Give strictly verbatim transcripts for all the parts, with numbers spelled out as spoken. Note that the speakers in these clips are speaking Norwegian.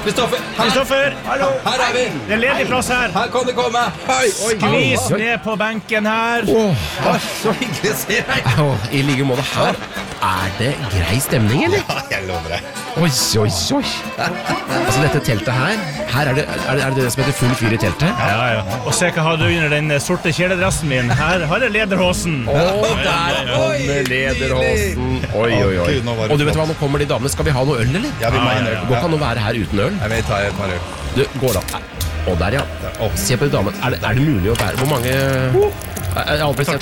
Kristoffer! Kristoffer, hallo! Her er vi! Det er ledig plass her. Her kan du komme! Hei! Skvis ned på benken her. Åh, så hyggelig å se deg! Åh, I like måte her. Er det grei stemning, eller? Ja, jeg lover deg. Oi, oi, oi. Altså, dette teltet her, her er det, er det, er det det som heter full fyr I teltet? Ja, ja. Og se hva har du under den sorte kjeledressen min. Her har jeg lederhosen. Åh, der kommer lederhosen. Oi, oi, oi. Og du vet hva, nå kommer de damene. Skal vi ha noe øl, eller? Ja, vi må ha en øl. Går ikke an å være her uten øl? Jeg vil ta et par øl. Du, går da. Å, der ja. Se på de damene. Er det, er det mulig å bære? Hvor mange... Jeg har aldri sett...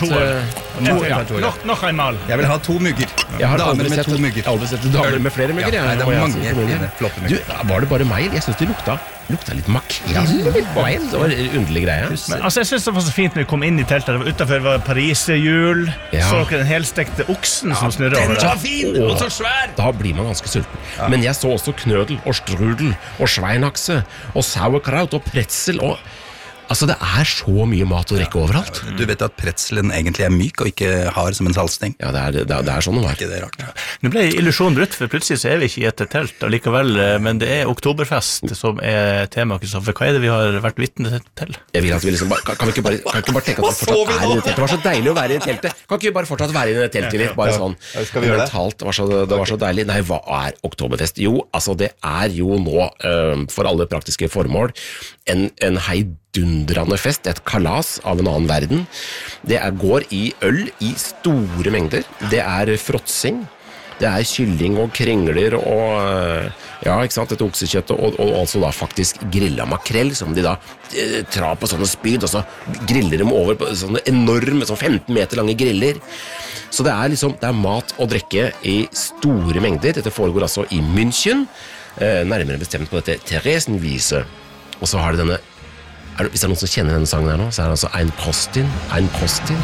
Ja. Nok, nok en mal. Jeg vil ha to mugger. Jeg har damer aldri med sett, to mugger. Jeg har aldri sett damer med flere mugger. Ja, nei, det er mange flotte mugger. Du, var det bare meg? Jeg synes det lukta, lukta litt makrell litt på veien. Det var en underlig greie. Men, altså, jeg synes det var så fint når vi kom inn I teltet. Utenfor var Paris-hjul. Ja. Så dere den helstekte oksen som snurrer over. Den var fin, og så svær. Da blir man ganske sulten. Men jeg så også knødel og strudel og sveinakse og sauerkraut og pretzel og... Altså, det er så mye mat å rekke overalt. Du vet at pretzelen egentlig er myk og ikke hard som en saltsteng. Ja, det er, det er, det er sånn det var. Ikke det rart. Nå ble illusjonen brutt, for plutselig så er vi ikke I et telt allikevel, men det er oktoberfest som er tema, Kristoffer. Hva er det vi har vært vitne til? Jeg vil at vi liksom bare, kan, kan vi ikke bare, kan vi ikke bare tenke at vi fortsatt er I det teltet? Det var så deilig å være I teltet. Kan ikke vi bare fortsatt være I det teltet litt? Bare sånn. Skal vi gjøre det? Mentalt, det var så, det var så deilig. Nei, hva er oktoberfest? Jo, altså det er jo nå, øh, for alle praktiske formål, en, en heidundrende fest, et kalas av en annen verden. Det er, går I øl I store mengder. Det er fråtsing. Det er kylling og kringler og, ja, ikke sant, dette oksekjøttet, og, og altså da faktisk grillet makrell, som de da eh, trar på sånne spyd, og så griller dem over på sånne enorme, sånn femten meter lange griller. Så det er liksom, det er mat og drikke I store mengder. Dette foregår altså I München, eh, nærmere bestemt på dette Theresienwiese. Og så har det denne, er det, hvis det er noen som kjenner denne sangen her nå, så er det altså Ein Postin, Ein Postin.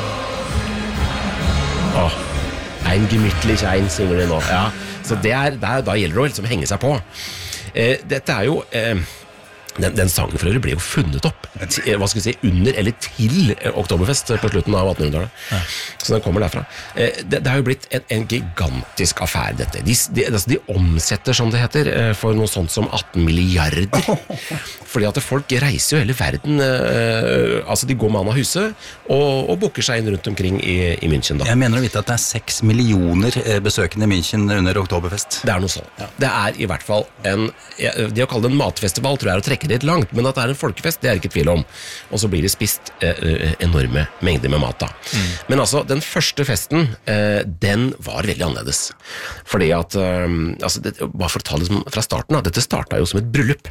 Åh, Ein gemütlich Ein synger det nå. Ja, så det er, det er, da gjelder det å liksom henge seg på. Eh, dette er jo... Eh, Den, den sangen for øvrig ble jo funnet opp til, hva skal vi si, under eller til Oktoberfest på slutten av attenhundretallet. Ja. Så den kommer derfra. Det, det har jo blitt en, en gigantisk affære, dette. De, de, altså de omsetter, som det heter, for noe sånt som atten milliarder. Fordi at folk reiser jo hele verden, altså de går mann av huset, og, og bukker seg inn rundt omkring I, I München da. Jeg mener å vite at det er seks millioner besøkende I München under Oktoberfest. Det er noe sånt. Ja. Det er I hvert fall en, det å kalle det en matfestival, tror jeg er å trekke det litt langt, men at det er en folkefest, det er ikke tvil om. Og så blir det spist eh, enorme mengder med mat da. Mm. Men altså, den første festen, eh, den var veldig annerledes. Fordi at, eh, altså, det, bare for å ta det fra starten, da, dette startet jo som et bryllup.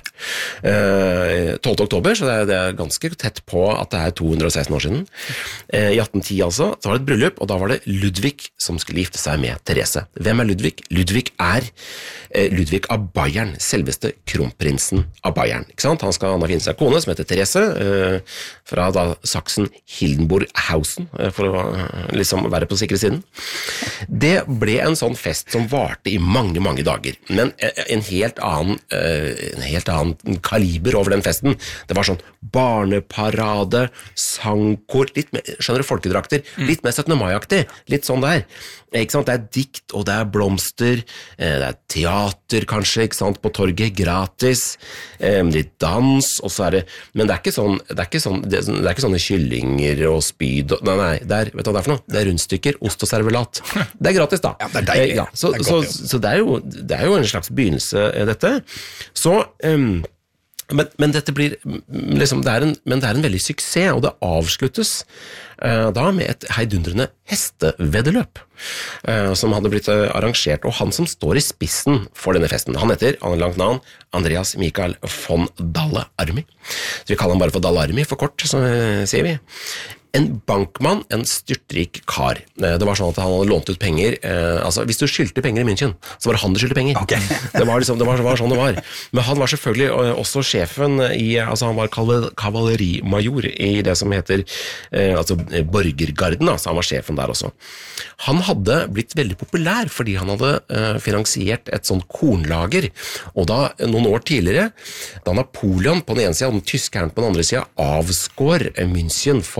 Eh, tolvte oktober, så det er, det er ganske tett på at det er to hundre og seksten år siden. Eh, I atten ti altså, så var det et bryllup, og da var det Ludvig som skulle gifte seg med Therese. Hvem er Ludvig? Ludvig er eh, Ludvig av Bayern, selveste kronprinsen av Bayern, ikke sant? Han skal han har finnet seg kone som heter Therese, eh, fra da Sachsen-Hildenburg-Hausen, eh, for å eh, liksom være på sikre siden. Det ble en sånn fest som varte I mange, mange dager, men en helt annen, eh, en helt annen kaliber over den festen. Det var sånn barneparade, sangkor, litt mer, skjønner du, folkedrakter, mm. litt mer syttende mai-aktig, litt sånn der. Ikke sant? Det er dikt, og det er blomster, eh, det er teater kanskje, ikke sant, på torget, gratis, eh, litt dans, og så er det, men det er ikke sånn, det er ikke sånn, det, det er ikke sånne kyllinger og spyd, og, nei, nei, det er, vet du hva det er for noe? Det er rundstykker, ost og servelat. Det er gratis da. Ja, det er deilig. Eh, ja, så, det er så, godt, så, så det er jo, det er jo en slags begynnelse, dette. Så, um, Men, men dette blir liksom, det er en, men det er en veldig suksess, og det avsluttes uh, da med et heidundrende hesteveddeløp uh, som hadde blitt uh, arrangert, og han som står I spissen for denne festen, han heter, han har langt navn, Andreas Michael von Dalle Army. Så vi kaller han bare for Dalle Army for kort, så uh, sier vi. En bankmann, en styrtrik kar. Det var sånn at han hadde lånt ut penger. Eh, altså, hvis du skyldte penger I München, så var det han du skyldte penger. Okay. det, var liksom, det var, var sånn det var. Men han var selvfølgelig også sjefen I, altså han var kavalerimajor I det som heter eh, altså borgergarden, altså han var sjefen der også. Han hadde blitt veldig populær fordi han hadde eh, finansiert et sånt kornlager. Og da, noen år tidligere, da Napoleon på den ene siden og den tyske hæren på den andre siden avskår München for alt mulig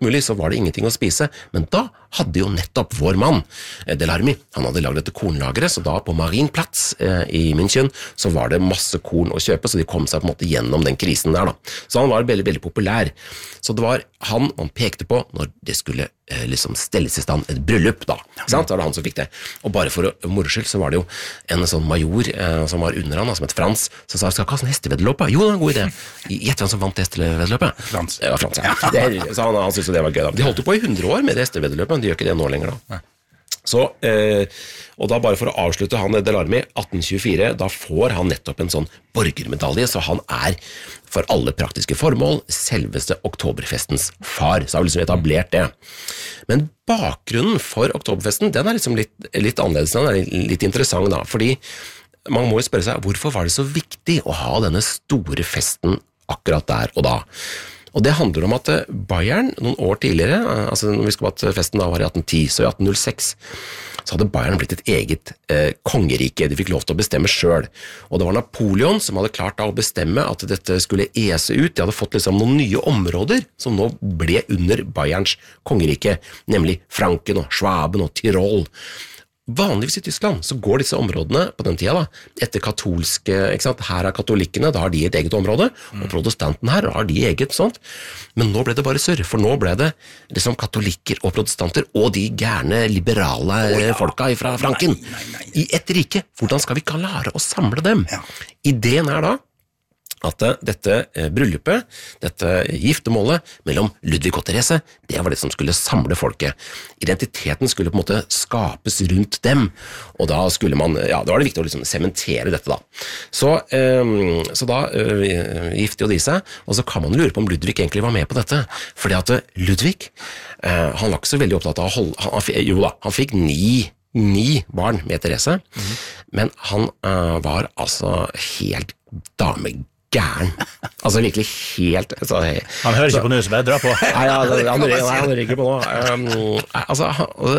mulig, så var det ingenting å spise, men da hadde jo nettopp vår mann, Delarmy, han hadde laget dette kornlageret, så da på Marienplatz eh, i München, så var det masse korn å kjøpe, så de kom seg på en måte gjennom den krisen der da. Så han var veldig, veldig populær. Så det var han man pekte på når det skulle eh, liksom stelles i stand et bryllup da, ikke sant? Da var det han som fikk det. Og bare for moroskyld så var det jo en sånn major eh, som var under han, som het Frans, som sa, skal jeg ha en hesteveddeløp? Jo, det var en god idé. Gjett hvem som vant hesteveddeløpet? Frans. Ja, Frans, ja. Det, så han, han syntes jo det var gøy da. De holdt jo på i hundre år med det hesteveddeløpet, men de gjør ikke det nå lenger da. Nei. Så, eh, og da bare for å avslutte han Delarmy, atten tjuefire, da får han nettopp en sånn borgermedalje, så han er for alle praktiske formål selveste oktoberfestens far, så har vi liksom etablert det. Men bakgrunnen for oktoberfesten, den er liksom litt, litt annerledes, den er litt, litt interessant da, fordi man må jo spørre seg, hvorfor var det så viktig å ha denne store festen akkurat der og da? Og det handler om at Bayern noen år tidligere, altså når vi skal på at festen da var i atten ti, så i atten null seks, så hadde Bayern blitt et eget eh, kongerike, de fikk lov til å bestemme selv. Og det var Napoleon som hadde klart da å bestemme at dette skulle ese ut, de hadde fått liksom noen nye områder som nå ble under Bayerns kongerike, nemlig Franken og Schwaben og Tirol. Vanligvis i Tyskland så går disse områdene på den tida da, etter katolske, ikke sant, her er katolikkene, da har de et eget område, og protestanten her har de eget sånt, men nå ble det bare sør, for nå ble det liksom katolikker og protestanter, og de gærne liberale oh, ja. folka fra Franken, nei, nei, nei. I et rike. Hvordan skal vi klare å samle dem? Ja. Ideen er da, at dette eh, bryllupet, dette giftemålet mellom Ludvig og Therese, det var det som skulle samle folket. Identiteten skulle på en måte skapes rundt dem, og da skulle man, ja, da var det viktig å liksom sementere dette da. Så, eh, så da eh, gifte jo de seg, og så kan man lure på om Ludvig egentlig var med på dette, fordi at Ludvig, eh, han var ikke så veldig opptatt av å holde, han, han, jo da, han fikk ni ni barn med Therese, mm-hmm. men han eh, var altså helt damegæren. Gæren. Altså virkelig helt så, Han hører ikke så, på noe som jeg drar på. Nei, ja, han, han, han, han hører ikke på noe. Um, altså,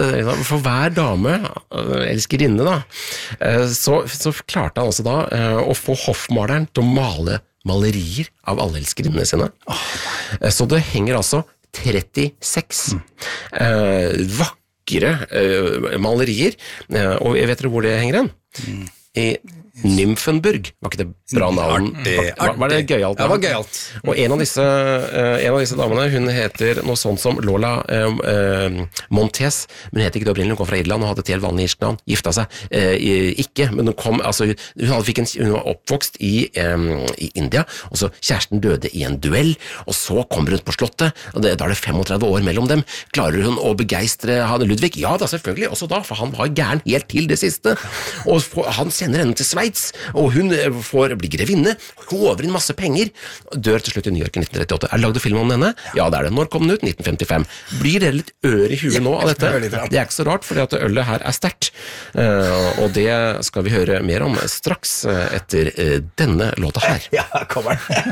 for hver dame, elskerinne da, så, så klarte han altså da å få hoffmaleren til å male malerier av alle elskerinnene sine. Så det henger altså trettiseks mm. uh, vakre uh, malerier, uh, og jeg vet dere hvor det henger hen? Mm. I Nymphenburg, var ikke det bra navn? Artig, var, var det gøyalt? Ja, det var gøyalt. Og en av disse, uh, en av disse damene, hun heter noe sånt som Lola uh, uh, Montes, men hun heter ikke det opprinnelig, hun kom fra Irland og hadde et helt vanlig irsk navn, gifta seg uh, ikke, men hun kom, altså, hun, hadde, fikk en, hun var oppvokst i, um, i India, og så kjæresten døde i en duell, og så kommer hun på slottet, og det, da er det femogtredve år mellom dem. Klarer hun å begeistre han Ludvig? Ja da, selvfølgelig, også da, for han var gæren helt til det siste, og han sender henne til Sveits, og hun får bli grevinne, håver inn masse penger, dør til slutt i New York i nitten trettiåtte. Er det laget film om denne? Ja, det er det. Når kom den ut? nitten femtifem. Blir det litt ør i huet nå av dette? Det er ikke så rart, fordi at ølet her er sterkt. Uh, og det skal vi høre mer om straks uh, etter uh, denne låta her. Ja, kommer den.